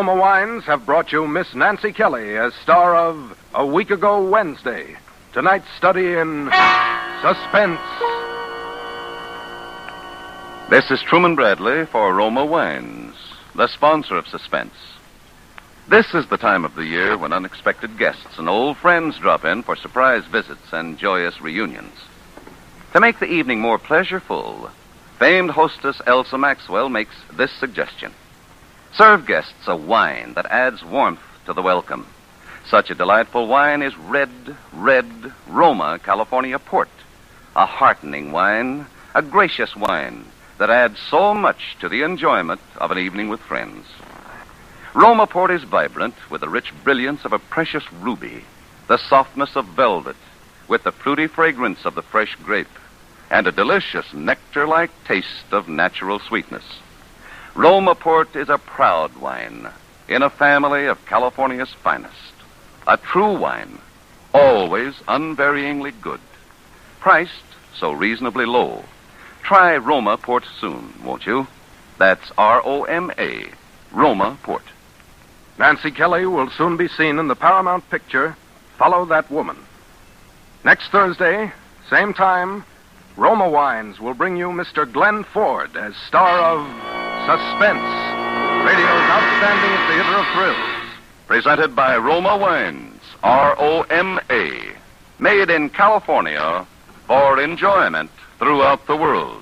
Roma Wines have brought you Miss Nancy Kelly as star of A Week Ago Wednesday, tonight's study in suspense. This is Truman Bradley for Roma Wines, the sponsor of Suspense. This is the time of the year when unexpected guests and old friends drop in for surprise visits and joyous reunions. To make the evening more pleasureful, famed hostess Elsa Maxwell makes this suggestion. Serve guests a wine that adds warmth to the welcome. Such a delightful wine is red Roma California Port. A heartening wine, a gracious wine that adds so much to the enjoyment of an evening with friends. Roma Port is vibrant with the rich brilliance of a precious ruby, the softness of velvet, with the fruity fragrance of the fresh grape, and a delicious nectar-like taste of natural sweetness. Roma Port is a proud wine in a family of California's finest. A true wine, always unvaryingly good. Priced so reasonably low. Try Roma Port soon, won't you? That's R-O-M-A, Roma Port. Nancy Kelly will soon be seen in the Paramount picture, Follow That Woman. Next Thursday, same time, Roma Wines will bring you Mr. Glenn Ford as star of Suspense, radio's outstanding theater of thrills. Presented by Roma Wines, R-O-M-A. Made in California for enjoyment throughout the world.